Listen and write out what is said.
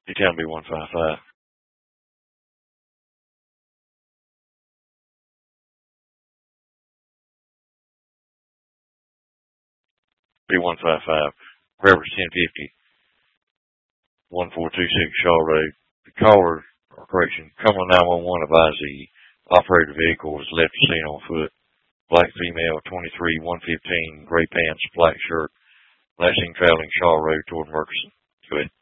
T-Town B155. B155. Reference 1050. 1426 Shaw Road. The caller, or correction, Cumberland 911 advised the operator vehicle was left seen on foot. Black female, 23, 115, gray pants, black shirt, last seen traveling Shaw Road toward Murchison. Go ahead.